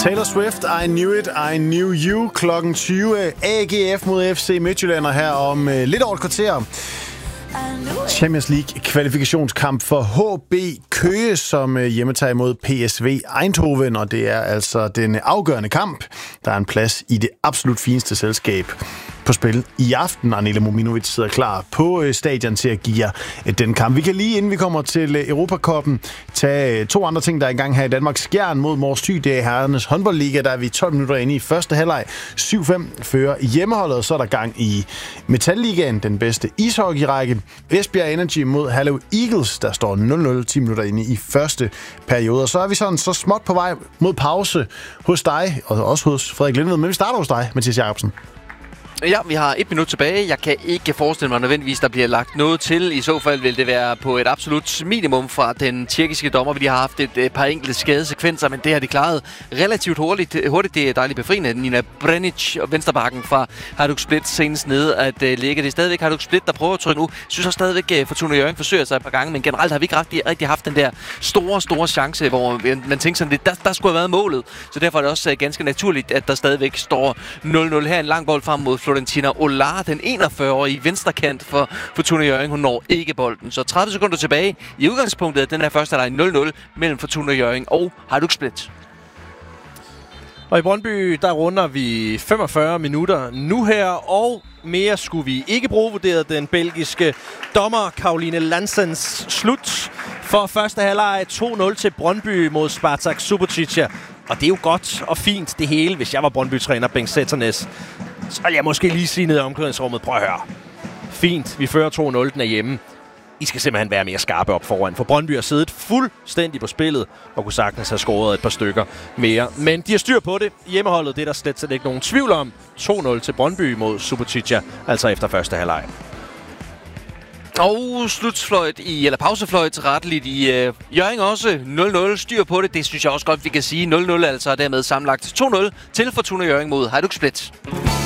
Taylor Swift, I Knew It, I Knew You, klokken 20. AGF mod FC Midtjylland her om lidt over et kvarter. Champions League kvalifikationskamp for HB Køge, som hjemmetager imod PSV Eindhoven, og det er altså den afgørende kamp. Der er en plads i det absolut fineste selskab på spil i aften. Arnela Mominovic sidder klar på stadion til at give jer den kamp. Vi kan lige, inden vi kommer til Europacupen, tage to andre ting, der er i gang her i Danmark. Skjern mod Mors Thy, det er herrenes håndboldliga. Der er vi 12 minutter inde i første halvleg. 7-5 fører hjemmeholdet, og så er der gang i Metalligaen, den bedste ishockeyrække. Esbjerg Energy mod Herlev Eagles, der står 0-0 10 minutter inde i første periode. Og så er vi sådan så småt på vej mod pause hos dig, og også hos Frederik Lindved. Men vi starter hos dig, Mathias Jacobsen. Ja, vi har 1 minut tilbage. Jeg kan ikke forestille mig nødvendigvis, der bliver lagt noget til. I så fald vil det være på et absolut minimum fra den tjekkiske dommer. Vi har haft et par enkelte skadesekvenser, men det har de klaret relativt hurtigt. Det er dejligt befriende. Nina Brenic og venstrebakken fra Hajduk Split senest nede at ligge. Det er stadigvæk Hajduk Split, der prøver at trykke nu. Synes også stadigvæk, Fortuna Hjørring forsøger sig et par gange, men generelt har vi ikke rigtig haft den der store chance, hvor man tænker sådan lidt, der skulle have været målet. Så derfor er det også ganske naturligt, at der stadigvæk står 0-0 her. En lang bold frem mod Florentina Olar, den 41-årige venstrekant for Fortuna Hjørring. Hun når ikke bolden. Så 30 sekunder tilbage i udgangspunktet af den her første halvleg 0-0 mellem Fortuna Hjørring og Hajduk Split. Og i Brøndby, der runder vi 45 minutter nu her, og mere skulle vi ikke bruge, vurderet den belgiske dommer Caroline Lansens slut for første halvleg 2-0 til Brøndby mod Spartak Subotica. Og det er jo godt og fint det hele, hvis jeg var Brøndby-træner Bengt Sætternes. Så vil jeg måske lige sige ned i omklædningsrummet, prøv at høre. Fint, vi fører 2-0, den er hjemme. I skal simpelthen være mere skarpe op foran, for Brøndby har siddet fuldstændig på spillet og kunne sagtens have scoret et par stykker mere. Men de har styr på det. Hjemmeholdet, det er der slet ikke nogen tvivl om. 2-0 til Brøndby mod Subotica, altså efter første halvleg. Og pausefløjt retteligt i Hjørring også. 0-0, styr på det. Det synes jeg også godt, vi kan sige. 0-0 altså, og dermed sammenlagt 2-0 til Fortuna Hjørring mod Hajduk Split.